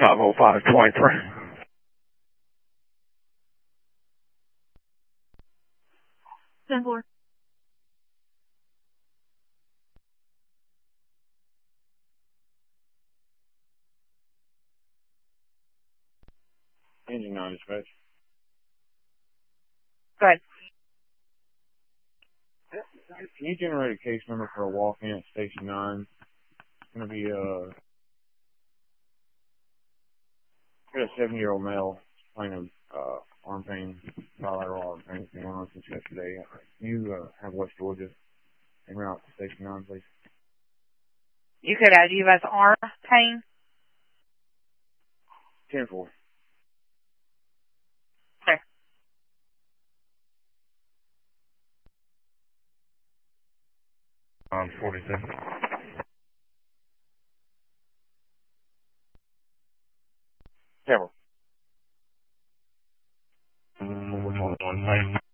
50523. Ten-4. Engine 9 dispatch. Go ahead. Can you generate a case number for a walk-in at Station 9? It's going to be got a 7-year-old male complaining of arm pain, bilateral arm pain. It's been going on since yesterday. Can you have West Georgia and route to Station 9, please? You could add U.S. arm pain. 10-4. Okay. On 47. Camera. 1